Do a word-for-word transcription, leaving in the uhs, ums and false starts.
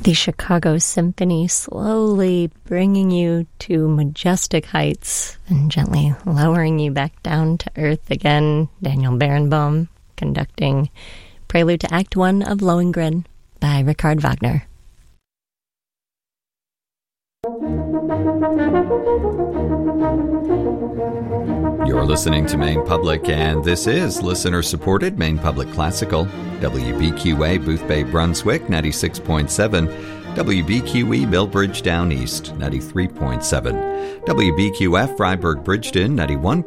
The Chicago Symphony slowly bringing you to majestic heights and gently lowering you back down to earth again. Daniel Barenboim conducting Prelude to Act One of Lohengrin by Richard Wagner. You're listening to Maine Public, and this is listener-supported Maine Public Classical. W B Q A, Boothbay, Brunswick, ninety-six point seven. W B Q E, Millbridge, Down East, ninety-three point seven. W B Q F, Freiburg, Bridgeton, ninety-one